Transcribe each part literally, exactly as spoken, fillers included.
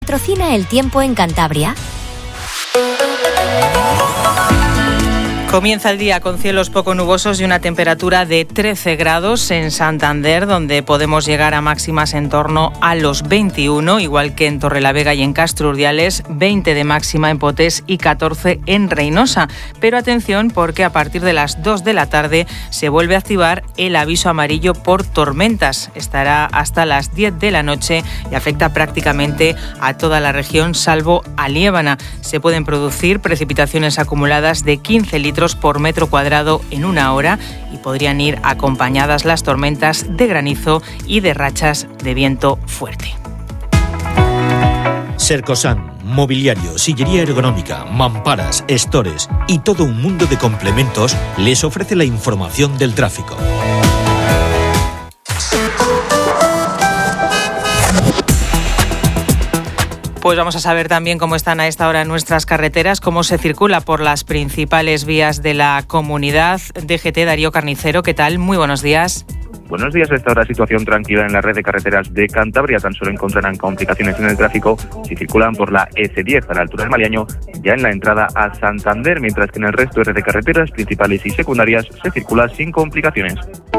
patrocina el tiempo en Cantabria. Comienza el día con cielos poco nubosos y una temperatura de trece grados en Santander, donde podemos llegar a máximas en torno a los veintiuno, igual que en Torrelavega y en Castro Urdiales, veinte de máxima en Potés y catorce en Reynosa. Pero atención, porque a partir de las dos de la tarde se vuelve a activar el aviso amarillo por tormentas. Estará hasta las diez de la noche y afecta prácticamente a toda la región, salvo a Liébana. Se pueden producir precipitaciones acumuladas de quince litros por metro cuadrado en una hora y podrían ir acompañadas las tormentas de granizo y de rachas de viento fuerte. Sercosan, mobiliario, sillería ergonómica, mamparas, estores y todo un mundo de complementos les ofrece la información del tráfico. Pues vamos a saber también cómo están a esta hora nuestras carreteras, cómo se circula por las principales vías de la comunidad. D G T, Darío Carnicero, ¿qué tal? Muy buenos días. Buenos días. A esta hora situación tranquila en la red de carreteras de Cantabria. Tan solo encontrarán complicaciones en el tráfico si circulan por la ese diez a la altura del Maliaño, ya en la entrada a Santander, mientras que en el resto de red de carreteras principales y secundarias se circula sin complicaciones.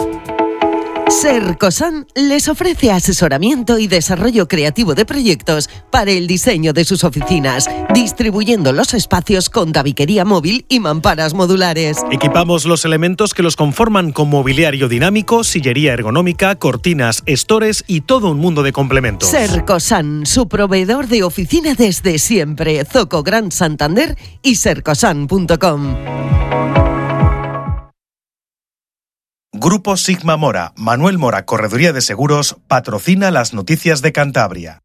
Sercosan les ofrece asesoramiento y desarrollo creativo de proyectos para el diseño de sus oficinas, distribuyendo los espacios con tabiquería móvil y mamparas modulares. Equipamos los elementos que los conforman con mobiliario dinámico, sillería ergonómica, cortinas, estores y todo un mundo de complementos. Sercosan, su proveedor de oficina desde siempre. Zoco Gran Santander y sercosan punto com. Grupo Sigma Mora, Manuel Mora, Correduría de Seguros, patrocina las noticias de Cantabria.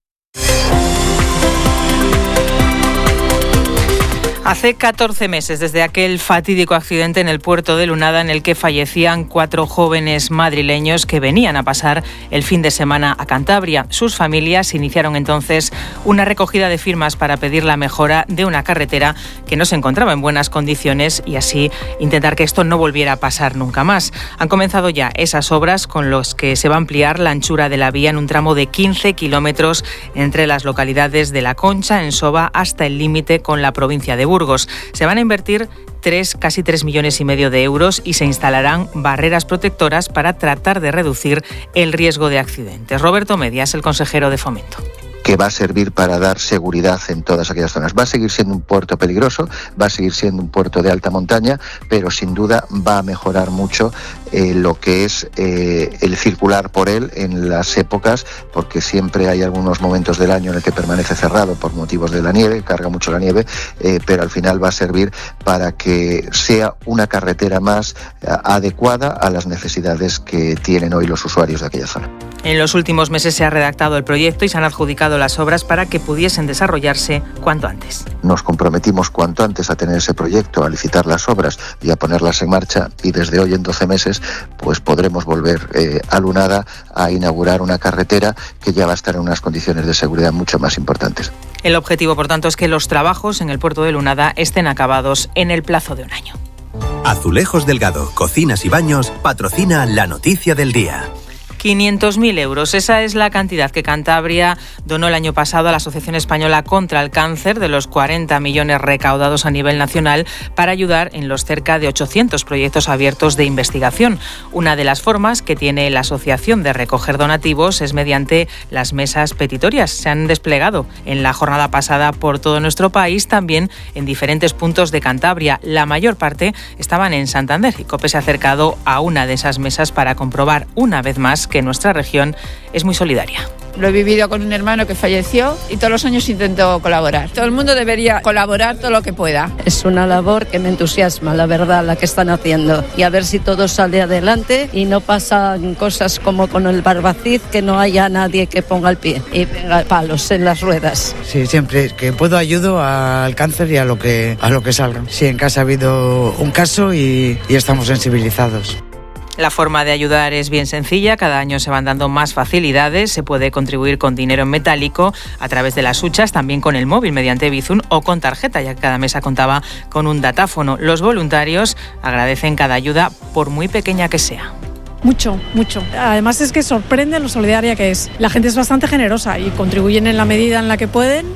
Hace catorce meses desde aquel fatídico accidente en el puerto de Lunada en el que fallecían cuatro jóvenes madrileños que venían a pasar el fin de semana a Cantabria. Sus familias iniciaron entonces una recogida de firmas para pedir la mejora de una carretera que no se encontraba en buenas condiciones y así intentar que esto no volviera a pasar nunca más. Han comenzado ya esas obras con las que se va a ampliar la anchura de la vía en un tramo de quince kilómetros entre las localidades de La Concha, en Soba, hasta el límite con la provincia de Burgos. Burgos. Se van a invertir tres, casi tres millones y medio de euros y se instalarán barreras protectoras para tratar de reducir el riesgo de accidentes. Roberto Media es el consejero de Fomento. Que va a servir para dar seguridad en todas aquellas zonas. Va a seguir siendo un puerto peligroso, va a seguir siendo un puerto de alta montaña, pero sin duda va a mejorar mucho eh, lo que es eh, el circular por él en las épocas, porque siempre hay algunos momentos del año en el que permanece cerrado por motivos de la nieve, carga mucho la nieve, eh, pero al final va a servir para que sea una carretera más eh, adecuada a las necesidades que tienen hoy los usuarios de aquella zona. En los últimos meses se ha redactado el proyecto y se han adjudicado las obras para que pudiesen desarrollarse cuanto antes. Nos comprometimos cuanto antes a tener ese proyecto, a licitar las obras y a ponerlas en marcha, y desde hoy en doce meses pues podremos volver eh, a Lunada a inaugurar una carretera que ya va a estar en unas condiciones de seguridad mucho más importantes. El objetivo, por tanto, es que los trabajos en el puerto de Lunada estén acabados en el plazo de un año. Azulejos Delgado, Cocinas y Baños patrocina la noticia del día. quinientos mil euros. Esa es la cantidad que Cantabria donó el año pasado a la Asociación Española contra el Cáncer, de los cuarenta millones recaudados a nivel nacional, para ayudar en los cerca de ochocientos proyectos abiertos de investigación. Una de las formas que tiene la asociación de recoger donativos es mediante las mesas petitorias. Se han desplegado en la jornada pasada por todo nuestro país, también en diferentes puntos de Cantabria. La mayor parte estaban en Santander y COPE se ha acercado a una de esas mesas para comprobar una vez más que nuestra región es muy solidaria. Lo he vivido con un hermano que falleció y todos los años intento colaborar. Todo el mundo debería colaborar todo lo que pueda. Es una labor que me entusiasma, la verdad, la que están haciendo. Y a ver si todo sale adelante y no pasan cosas como con el Barbacid, que no haya nadie que ponga el pie y ponga palos en las ruedas. Sí, siempre que puedo ayudo al cáncer y a lo que, a lo que salga. Sí, en casa ha habido un caso y, y estamos sensibilizados. La forma de ayudar es bien sencilla, cada año se van dando más facilidades, se puede contribuir con dinero en metálico a través de las huchas, también con el móvil mediante Bizum o con tarjeta, ya que cada mesa contaba con un datáfono. Los voluntarios agradecen cada ayuda, por muy pequeña que sea. Mucho, mucho. Además es que sorprende lo solidaria que es. La gente es bastante generosa y contribuyen en la medida en la que pueden